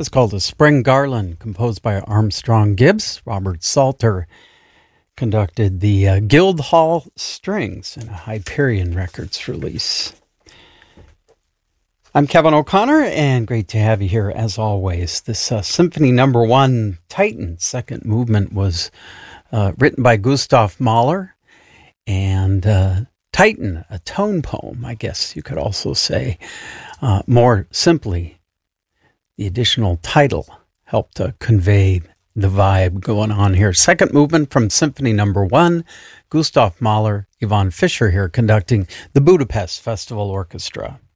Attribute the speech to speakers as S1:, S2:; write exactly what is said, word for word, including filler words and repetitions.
S1: It's called A Spring Garland, composed by Armstrong Gibbs. Robert Salter conducted the uh, Guildhall Strings in a Hyperion Records release. I'm Kevin O'Connor, and great to have you here as always. This uh, Symphony Number One, Titan, second movement, was uh, written by Gustav Mahler, and uh, Titan, a tone poem, I guess you could also say. Uh, more simply, the additional title helped to convey the vibe going on here. Second movement from Symphony Number One, Gustav Mahler, Yvonne Fischer here conducting the Budapest Festival Orchestra.